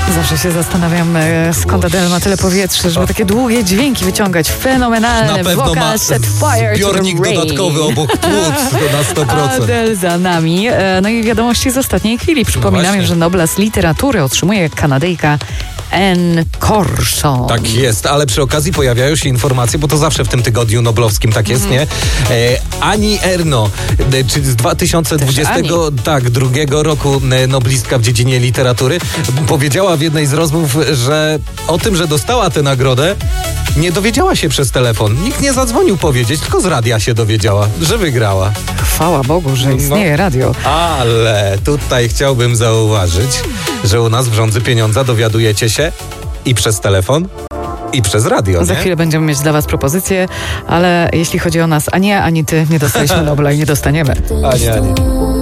Zawsze się zastanawiam, skąd Adele ma tyle powietrza, żeby takie długie dźwięki wyciągać. Fenomenalne. Na pewno Vocal ma set fire zbiornik to the rain. dodatkowy obok płuc na 100%. Adele za nami. No i wiadomości z ostatniej chwili. Przypominamy, właśnie. że Nobla z literatury otrzymuje Kanadyjka Anne Corson. Tak jest, ale przy okazji pojawiają się informacje, bo to zawsze w tym tygodniu noblowskim tak jest, nie? Ani Erno, czyli z 2022 roku noblistka w dziedzinie literatury, powiedziała w jednej z rozmów, że o tym, że dostała tę nagrodę, nie dowiedziała się przez telefon. Nikt nie zadzwonił powiedzieć, tylko z radia się dowiedziała, że wygrała. Chwała Bogu, że istnieje radio. Ale tutaj chciałbym zauważyć, że u nas w Rządzy Pieniądza dowiadujecie się i przez telefon, i przez radio, Za nie? chwilę będziemy mieć dla was propozycje, ale jeśli chodzi o nas, ani ja, ani ty nie dostaliśmy Nobla i nie dostaniemy. Ani.